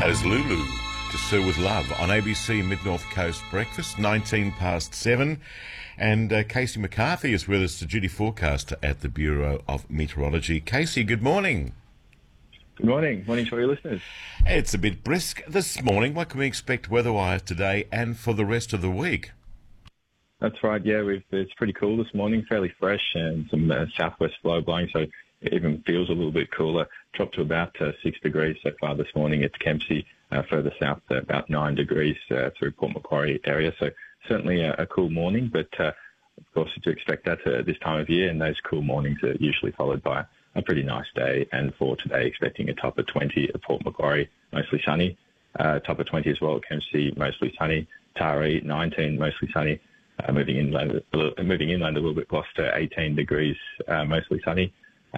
That is Lulu to Sir with Love on ABC Mid-North Coast Breakfast, 7:19. And Casey McCarthy is with us, the duty forecaster at the Bureau of Meteorology. Casey, good morning. Good morning. Morning to all your listeners. It's a bit brisk this morning. What can we expect weather-wise today and for the rest of the week? That's right, yeah. It's pretty cool this morning, fairly fresh, and some southwest flow blowing, so it even feels a little bit cooler. Dropped to about 6 degrees so far this morning at Kempsey, further south about 9 degrees through Port Macquarie area. So certainly a cool morning, but of course to expect that this time of year, and those cool mornings are usually followed by a pretty nice day. And for today, expecting a top of 20 at Port Macquarie, mostly sunny. Top of 20 as well at Kempsey, mostly sunny. Taree, 19, mostly sunny. Moving inland a little bit, Gloucester, 18 degrees, mostly sunny.